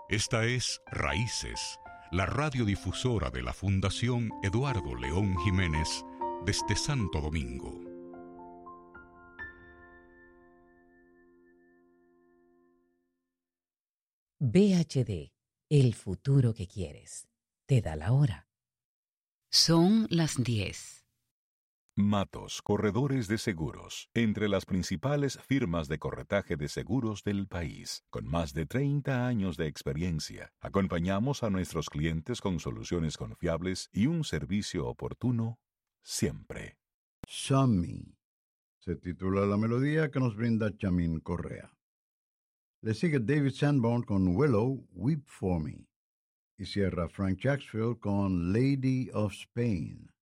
Esta es Raíces, la radiodifusora de la Fundación Eduardo León Jiménez desde Santo Domingo. VHD, el futuro que quieres. Te da la hora. Son las 10. Matos, corredores de seguros, entre las principales firmas de corretaje de seguros del país, con más de 30 años de experiencia. Acompañamos a nuestros clientes con soluciones confiables y un servicio oportuno siempre. Sammy, se titula la melodía que nos brinda Chamín Correa. Le sigue David Sanborn con Willow, Weep for Me, y cierra Frank Jacksfield con Lady of Spain.